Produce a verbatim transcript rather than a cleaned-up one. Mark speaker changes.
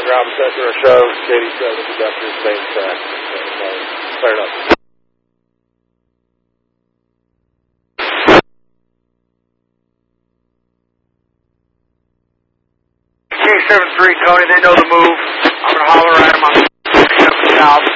Speaker 1: Route Sector or show, eighty-seven conductor, same track. Clear it up.
Speaker 2: K seven three, Tony, they know the move. I'm going to holler at them on seventy-seven south.